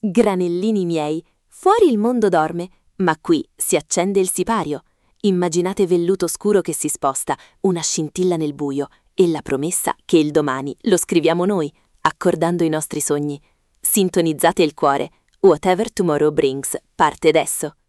Granellini miei, fuori il mondo dorme, ma qui si accende il sipario. Immaginate velluto scuro che si sposta, una scintilla nel buio e la promessa che il domani lo scriviamo noi, accordando i nostri sogni. Sintonizzate il cuore. Whatever Tomorrow Brings parte adesso.